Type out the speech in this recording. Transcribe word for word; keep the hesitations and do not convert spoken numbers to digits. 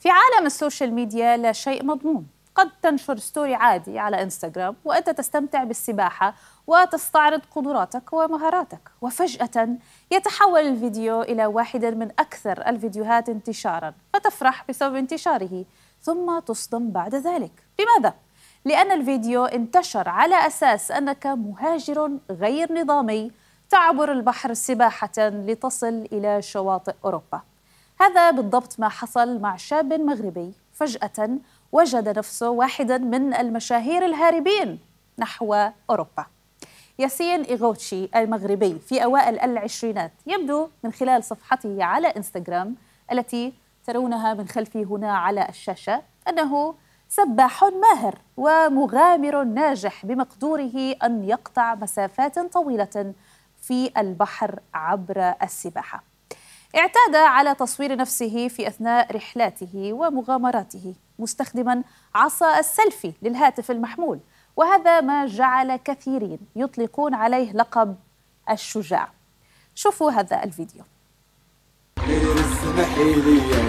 في عالم السوشيال ميديا لا شيء مضمون. قد تنشر ستوري عادي على انستغرام وأنت تستمتع بالسباحة وتستعرض قدراتك ومهاراتك، وفجأة يتحول الفيديو إلى واحد من أكثر الفيديوهات انتشاراً، فتفرح بسبب انتشاره ثم تصدم بعد ذلك. لماذا؟ لأن الفيديو انتشر على أساس أنك مهاجر غير نظامي تعبر البحر سباحة لتصل إلى شواطئ أوروبا. هذا بالضبط ما حصل مع شاب مغربي فجأة وجد نفسه واحدا من المشاهير الهاربين نحو أوروبا. ياسين إيغوتشي المغربي في أوائل العشرينات يبدو من خلال صفحته على إنستغرام التي ترونها من خلفي هنا على الشاشة أنه سباح ماهر ومغامر ناجح بمقدوره أن يقطع مسافات طويلة في البحر عبر السباحة. اعتاد على تصوير نفسه في أثناء رحلاته ومغامراته مستخدما عصا السيلفي للهاتف المحمول، وهذا ما جعل كثيرين يطلقون عليه لقب الشجاع. شوفوا هذا الفيديو.